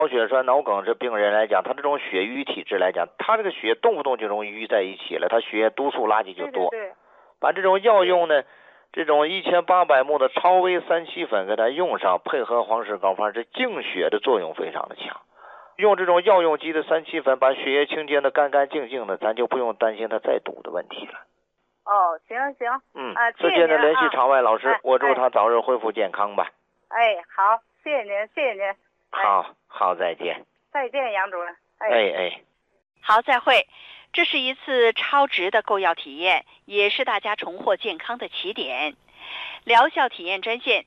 脑血栓、脑梗这病人来讲，他这种血瘀体质来讲，他这个血动不动就容易淤在一起了，他血液毒素垃圾就多。 对， 把这种药用呢，这种1800目的超微3七粉给它用上，配合黄氏膏方，这净血的作用非常的强。用这种药用级的3七粉，把血液清洁的干干净净的，咱就不用担心它再堵的问题了。 哦，行。 再见的联系场外老师，我祝他早日恢复健康吧。 哎，好，谢谢您。 好，再见。 再见，杨主任。 好，再会。这是一次超值的购药体验，也是大家重获健康的起点。疗效体验专线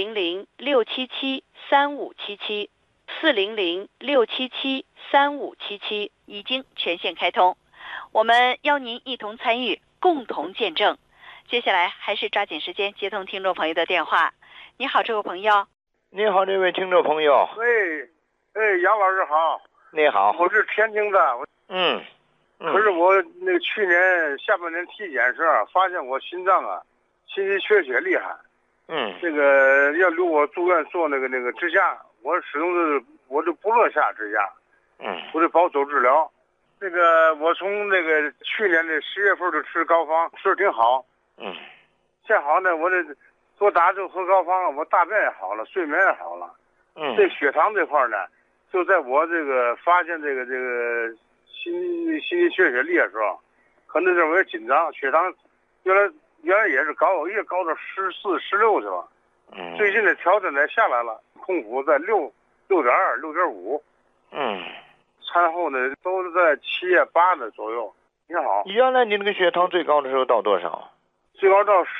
400-677-3577，400-677-3577已经全线开通，我们邀您一同参与，共同见证。接下来还是抓紧时间接通听众朋友的电话。你好，这位朋友。 你好，这位听众朋友。 杨老师好。 你好， 我是天津的。可是我那个去年下半年体检时发现我心脏心肌缺血厉害。这个要留我住院做那个支架，我始终是我就不乐下支架。我就保守治疗。这个我从那个去年的10月份就吃膏方，吃的挺好。现好呢，我这多打就喝膏方，我大便也好了，睡眠也好了。这血糖这块呢，就在我这个发现这个心肌缺血厉害的时候，可能认为紧张，血糖原来也是高，越高到14、16是吧？最近的调整呢下来了，空腹在6.2、6.5。餐后呢都是在7、8的左右。你好。 原来你那个血糖最高的时候到多少？ 最高到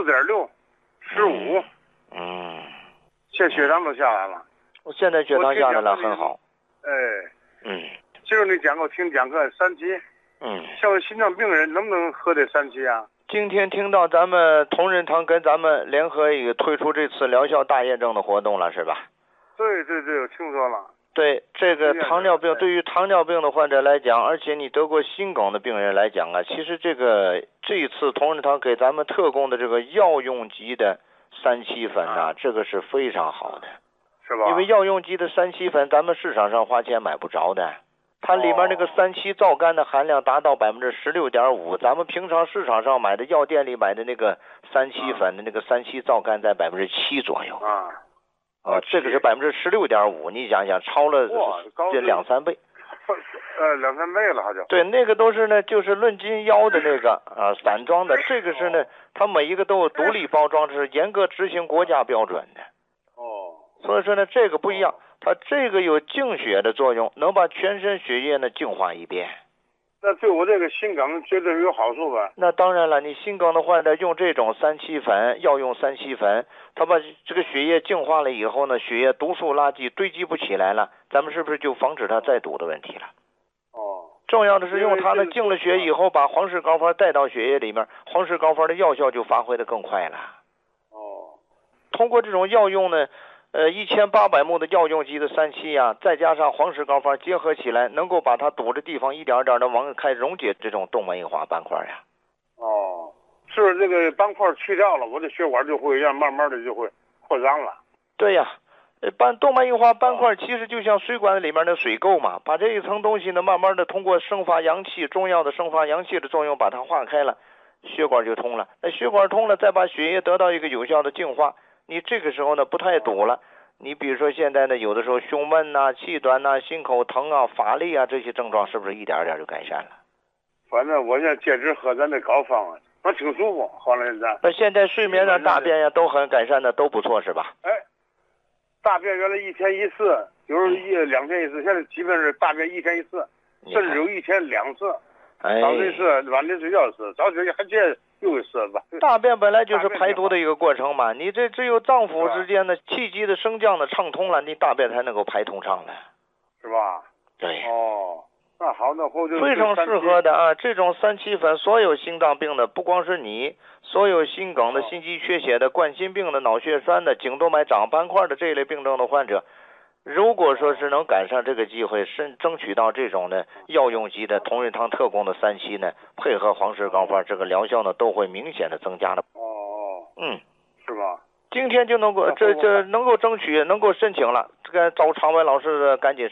14.6、15。现在血糖都下来了。 我现在血糖下来了，很好。 今儿你讲课3期。像心脏病人能不能喝这3期啊？ 今天听到咱们同仁堂跟咱们联合也推出这次疗效大验证的活动了，是吧？ 对，我听说了。 对，这个糖尿病，对于糖尿病的患者来讲，而且你得过心梗的病人来讲其实这一次同仁堂给咱们特供的这个药用级的3七粉这个是非常好的， 是吧？ 因为药用级的3七粉咱们市场上花钱买不着的，它里面那个3七皂苷的含量达到16.5%，咱们平常市场上买的药店里买的那个3七粉的那个3七皂苷在7%左右。这个是16.5%，你想想超了这2-3倍。 2-3倍了好像。 对，那个都是呢，就是论斤腰的那个散装的，这个是呢，它每一个都有独立包装，这是严格执行国家标准的。所以说呢，这个不一样，它这个有净血的作用，能把全身血液呢净化一遍。 那对我这个心梗绝对有好处吧？ 那当然了，你心梗的患者用这种3七粉，药用3七粉，它把这个血液净化了以后呢，血液毒素垃圾堆积不起来了，咱们是不是就防止它再堵的问题了？重要的是用它呢净了血以后，把黄氏膏方带到血液里面，黄氏膏方的药效就发挥的更快了。通过这种药用呢，1800目的药用级的3七再加上黄氏膏方结合起来，能够把它堵的地方一点点的往开溶解这种动脉硬化斑块是这个斑块去掉了，我的血管就会慢慢的就会扩张了。 对呀，动脉硬化斑块其实就像水管里面的水垢嘛，把这一层东西呢慢慢的通过生发阳气，中药的生发阳气的作用把它化开了，血管就通了。那血管通了，再把血液得到一个有效的净化，你这个时候呢不太堵了。你比如说现在呢，有的时候胸闷气短心口疼乏力这些症状是不是一点点就改善了？ 反正我现在坚持喝咱的膏方我挺舒服。后来现在睡眠大便都很改善的，都不错是吧？ 大便原来1天1次，有时候2天1次，现在基本是大便1天1次，甚至有1天2次。早晨一次，晚上睡觉一次，早起还接又一次吧。 大便本来就是排毒的一个过程嘛，你这只有脏腑之间的气机的升降的畅通了，你大便才能够排通畅了， 是吧？ 对。 那好，那后就非常适合的这种3七粉，所有心脏病的，不光是你，所有心梗的、心肌缺血的、冠心病的、脑血栓的、颈动脉长斑块的这一类病症的患者，如果说是能赶上这个机会，争取到这种呢药用级的同仁堂特供的3七呢，配合黄氏膏方，这个疗效呢都会明显的增加的。 是吧？ 今天就能够这能够争取能够申请了，这个找常文老师赶紧